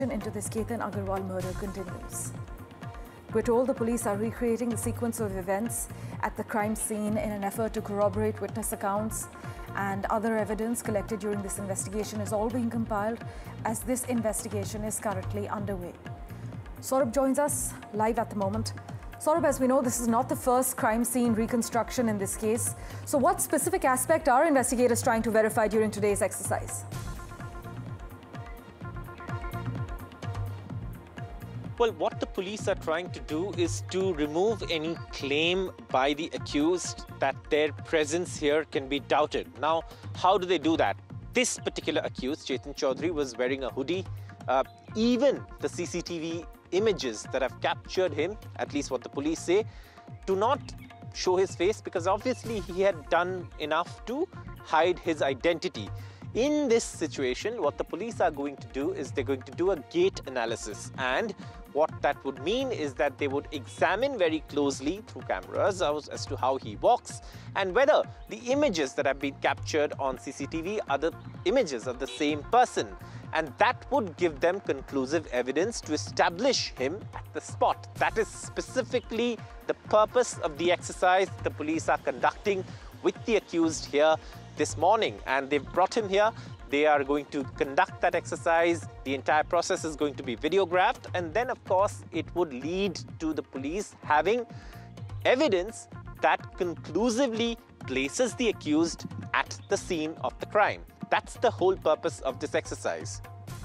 Into this Ketan Agarwal murder continues. We're told the police are recreating the sequence of events at the crime scene in an effort to corroborate witness accounts, and other evidence collected during this investigation is all being compiled as this investigation is currently underway. Saurabh joins us live at the moment. Saurabh, as we know, this is not the first crime scene reconstruction in this case. So what specific aspect are investigators trying to verify during today's exercise? Well, what the police are trying to do is to remove any claim by the accused that their presence here can be doubted. Now, how do they do that? This particular accused, Chetan Chaudhary, was wearing a hoodie. Even the CCTV images that have captured him, at least what the police say, do not show his face because obviously he had done enough to hide his identity. In this situation, what the police are going to do is they're going to do a gait analysis, and what that would mean is that they would examine very closely through cameras as to how he walks and whether the images that have been captured on CCTV are the images of the same person. And that would give them conclusive evidence to establish him at the spot. That is specifically the purpose of the exercise the police are conducting with the accused here this morning. And they've brought him here. They are going to conduct that exercise. The entire process is going to be videographed. And then, of course, it would lead to the police having evidence that conclusively places the accused at the scene of the crime. That's the whole purpose of this exercise.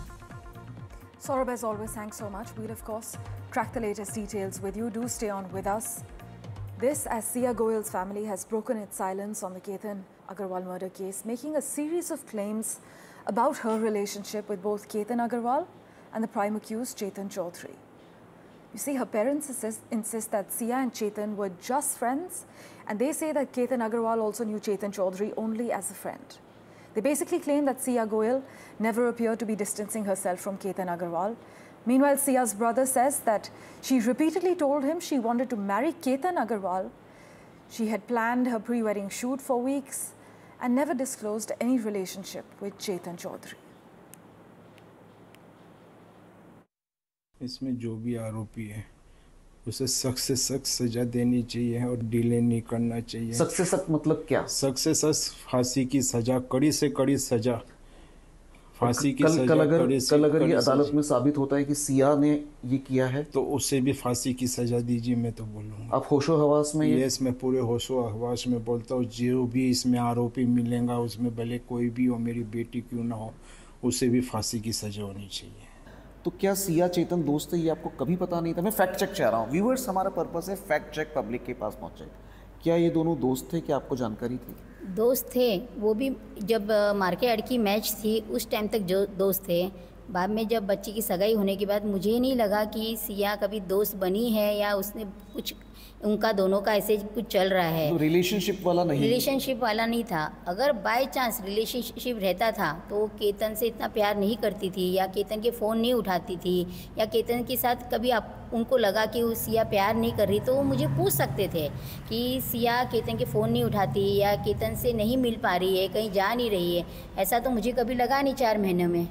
Saurabh, as always, thanks so much. We'll, of course, track the latest details with you. Do stay on with us. This, as Sia Goyal's family has broken its silence on the Ketan Agarwal murder case, making a series of claims about her relationship with both Ketan Agarwal and the prime accused, Chetan Chaudhary. You see, her parents insist that Sia and Chetan were just friends, and they say that Ketan Agarwal also knew Chetan Chaudhary only as a friend. They basically claim that Sia Goyal never appeared to be distancing herself from Ketan Agarwal. Meanwhile, Sia's brother says that she repeatedly told him she wanted to marry Ketan Agarwal. She had planned her pre-wedding shoot for weeks and never disclosed any relationship with Chetan Chaudhary. इसमें जो भी आरोपी है उसे सख्त से सख्त सजा देनी चाहिए और डिले नहीं करना चाहिए। सख्त से सख्त मतलब क्या? सख्त से सख्त फांसी की सजा, कड़ी से कड़ी सजा, फांसी की सजा। कल अगर ये अदालत में साबित होता है कि सिया ने ये किया है तो उसे भी फांसी की सजा दीजिए, मैं तो बोलूँगा। आप होशो हवास में? यस, मैं पूरे होशो हवास में बोलता हूँ। जो भी इसमें आरोपी मिलेगा उसमें भले कोई भी हो, मेरी बेटी क्यों ना हो, उसे भी फांसी की सजा होनी चाहिए। तो क्या सिया चेतन दोस्त है, ये आपको कभी पता नहीं था? मैं फैक्ट चेक चाह रहा हूँ, व्यूअर्स, हमारा पर्पस है फैक्ट चेक पब्लिक के पास पहुँचे। क्या ये दोनों दोस्त थे, क्या आपको जानकारी थी? दोस्त थे, वो भी जब मार्के अड़ की मैच थी उस टाइम तक जो दोस्त थे। बाद में जब बच्ची की सगाई होने के बाद मुझे नहीं लगा कि सिया कभी दोस्त बनी है या उसने कुछ उनका दोनों का ऐसे कुछ चल रहा है। तो रिलेशनशिप वाला नहीं? रिलेशनशिप वाला नहीं था। अगर बाय चांस रिलेशनशिप रहता था तो वो केतन से इतना प्यार नहीं करती थी या केतन के फ़ोन नहीं उठाती थी या केतन के साथ कभी आप उनको लगा कि वो सिया प्यार नहीं कर रही तो वो मुझे पूछ सकते थे कि सिया केतन के फ़ोन नहीं उठाती या केतन से नहीं मिल पा रही है, कहीं जा नहीं रही है। ऐसा तो मुझे कभी लगा नहीं 4 महीने में।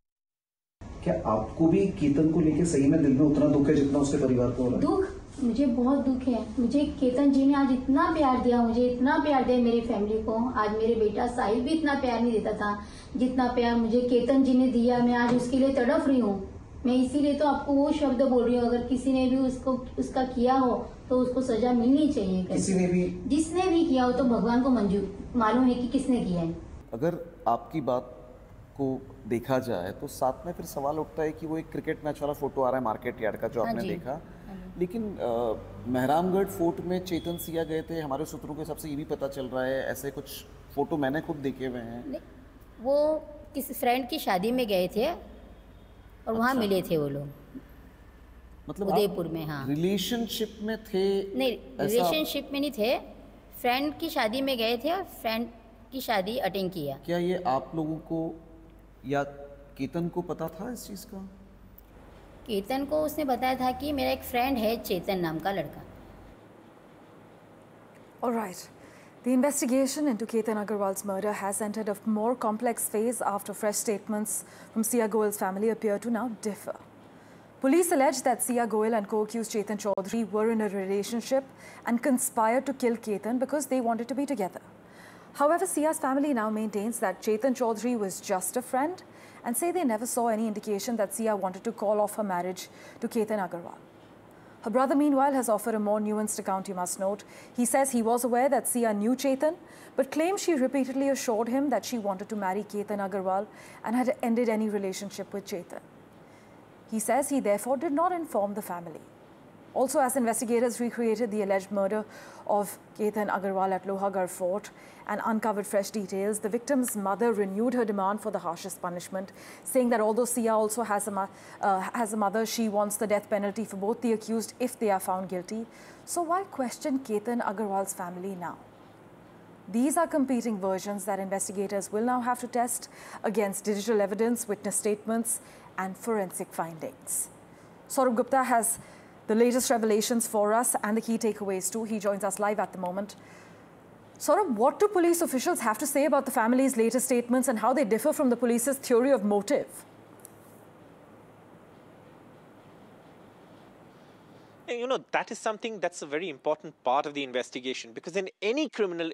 क्या आपको भी केतन को लेके सही में दिल में उतना दुख है जितना उसके परिवार को हो रहा है? दुख, मुझे बहुत दुख है। मुझे केतन जी ने आज इतना प्यार दिया, मुझे इतना प्यार दिया मेरी फैमिली को। आज मेरे बेटा साहिल भी इतना प्यार नहीं देता था जितना प्यार मुझे केतन जी ने दिया। मैं आज उसके लिए तड़प रही हूँ। मैं इसीलिए तो आपको वो शब्द बोल रही हूँ, अगर किसी ने भी उसका किया हो तो उसको सजा मिलनी चाहिए। किसी ने भी, जिसने भी किया हो तो भगवान को मंजूर मालूम है कि किसने किया है। अगर आपकी बात को देखा जाए तो साथ में फिर सवाल उठता है कि वो एक क्रिकेट मैच वाला फोटो आ रहा है मार्केट यार्ड का जो आपने देखा, लेकिन मेहरामगढ़ फोर्ट में चेतन सिया गए थे। हमारे सूत्रों के हिसाब से ये भी पता चल रहा है, ऐसे कुछ फोटो मैंने खुद देखे हुए हैं। वो किसी फ्रेंड की शादी में गए थे और वहाँ मिले थे वो लोग, मतलब उदयपुर में। हाँ, रिलेशनशिप में थे? नहीं, रिलेशनशिप में नहीं थे, फ्रेंड की शादी में गए थे और फ्रेंड की शादी अटेंड किया। क्या ये आप लोगों को या केतन को पता था इस चीज़ का? केतन को उसने बताया था कि मेरा एक फ्रेंड है चेतन नाम का लड़का। All right. The investigation into Ketan Agarwal's murder has entered a more complex phase after fresh statements from Sia Goel's family appear to now differ. Police allege that Sia Goel and co-accused Chetan Chaudhary were in a relationship and conspired to kill Ketan because they wanted to be together. However, Sia's family now maintains that Chetan Chaudhary was just a friend and say they never saw any indication that Sia wanted to call off her marriage to Ketan Agarwal. Her brother, meanwhile, has offered a more nuanced account, you must note. He says he was aware that Sia knew Chetan, but claims she repeatedly assured him that she wanted to marry Ketan Agarwal and had ended any relationship with Chetan. He says he therefore did not inform the family. Also, as investigators recreated the alleged murder of Ketan Agarwal at Lohagarh Fort and uncovered fresh details, the victim's mother renewed her demand for the harshest punishment, saying that although Sia also has a mother, she wants the death penalty for both the accused if they are found guilty. So why question Ketan Agarwal's family now? These are competing versions that investigators will now have to test against digital evidence, witness statements, and forensic findings. Saurabh Gupta has the latest revelations for us and the key takeaways too. He joins us live at the moment. Saurabh, what do police officials have to say about the family's latest statements and how they differ from the police's theory of motive? You know, that is something that's a very important part of the investigation, because in any criminal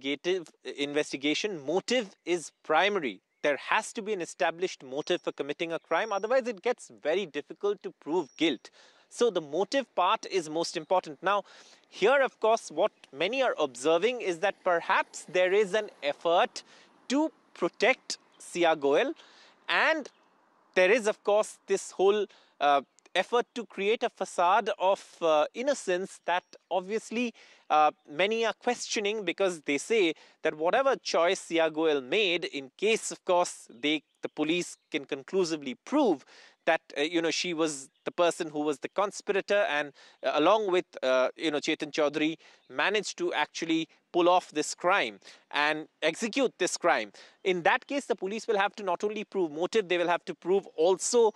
investigation, motive is primary. There has to be an established motive for committing a crime. Otherwise, it gets very difficult to prove guilt. So the motive part is most important. Now, here, of course, what many are observing is that perhaps there is an effort to protect Sia Goel, and there is, of course, this whole effort to create a facade of innocence that obviously many are questioning, because they say that whatever choice Sia Goel made, in case, of course, the police can conclusively prove that, she was the person who was the conspirator and along with, Chetan Chaudhary managed to actually pull off this crime and execute this crime. In that case, the police will have to not only prove motive, they will have to prove also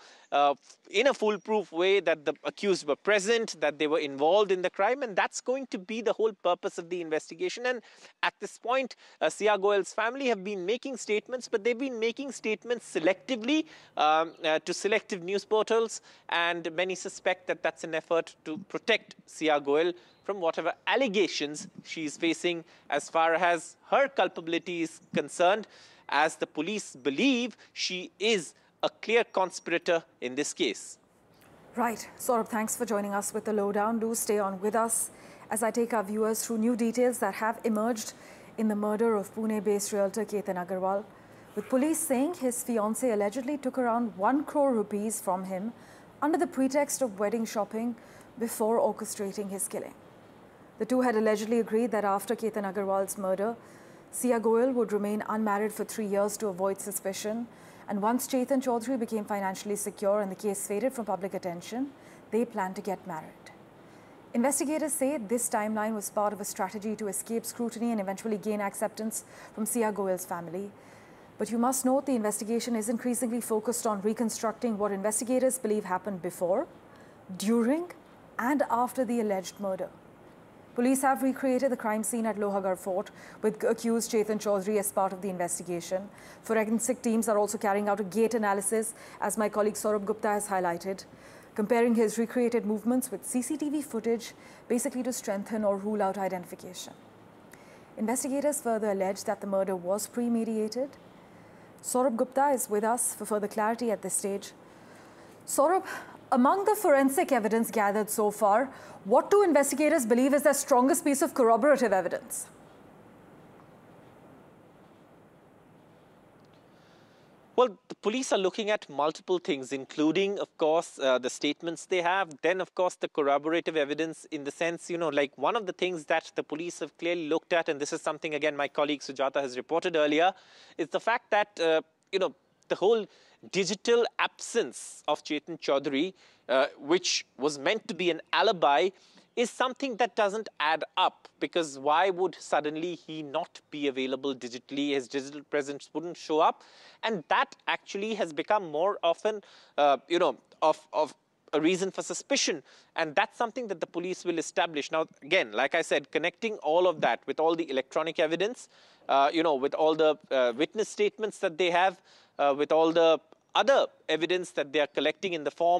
in a foolproof way that the accused were present, that they were involved in the crime, and that's going to be the whole purpose of the investigation. And at this point, Sia Goel's family have been making statements, but they've been making statements selectively to selective news portals, and many suspect that that's an effort to protect Sia Goel from whatever allegations she's facing as far as her culpability is concerned, as the police believe she is a clear conspirator in this case. Right. Saurabh, thanks for joining us with the lowdown. Do stay on with us as I take our viewers through new details that have emerged in the murder of Pune-based realtor Ketan Agarwal, with police saying his fiancée allegedly took around 1 crore rupees from him under the pretext of wedding shopping before orchestrating his killing. The two had allegedly agreed that after Ketan Agarwal's murder, Sia Goel would remain unmarried for 3 years to avoid suspicion, and once Chetan Chaudhary became financially secure and the case faded from public attention, they planned to get married. Investigators say this timeline was part of a strategy to escape scrutiny and eventually gain acceptance from Sia Goel's family. But you must note the investigation is increasingly focused on reconstructing what investigators believe happened before, during, and after the alleged murder. Police have recreated the crime scene at Lohagarh Fort with accused Chetan Chaudhary as part of the investigation. Forensic teams are also carrying out a gait analysis, as my colleague Saurabh Gupta has highlighted, comparing his recreated movements with CCTV footage, basically to strengthen or rule out identification. Investigators further allege that the murder was premeditated. Saurabh Gupta is with us for further clarity at this stage. Saurabh, among the forensic evidence gathered so far, what do investigators believe is their strongest piece of corroborative evidence? Well, the police are looking at multiple things, including, of course, the statements they have. Then, of course, the corroborative evidence in the sense, like one of the things that the police have clearly looked at, and this is something, again, my colleague Sujata has reported earlier, is the fact that, the whole digital absence of Chetan Chaudhary, which was meant to be an alibi, is something that doesn't add up, because why would suddenly he not be available digitally? His digital presence wouldn't show up, and that actually has become more often, of a reason for suspicion. And that's something that the police will establish. Now, again, like I said, connecting all of that with all the electronic evidence, with all the witness statements that they have, with all the other evidence that they are collecting in the form